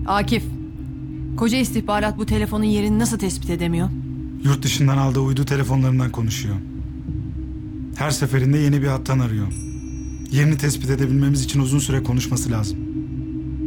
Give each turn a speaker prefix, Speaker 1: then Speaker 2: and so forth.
Speaker 1: Akif, koca istihbarat bu telefonun yerini nasıl tespit edemiyor?
Speaker 2: Yurt dışından aldığı uydu telefonlarından konuşuyor. Her seferinde yeni bir hattan arıyor. Yerini tespit edebilmemiz için uzun süre konuşması lazım.